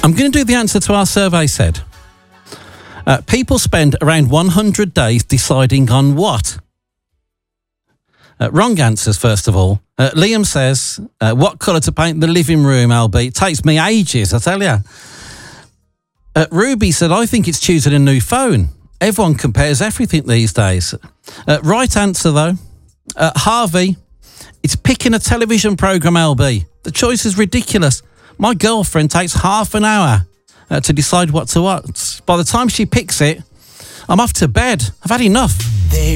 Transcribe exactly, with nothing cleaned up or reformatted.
I'm going to do the answer to our survey said. Uh, people spend around one hundred days deciding on what? Uh, wrong answers, first of all. Uh, Liam says, uh, what colour to paint the living room, L B? It takes me ages, I tell you. Uh, Ruby said, I think it's choosing a new phone. Everyone compares everything these days. Uh, right answer, though. Uh, Harvey, it's picking a television programme, L B. The choice is ridiculous. My girlfriend takes half an hour uh, to decide what to watch. By the time she picks it, I'm off to bed. I've had enough. They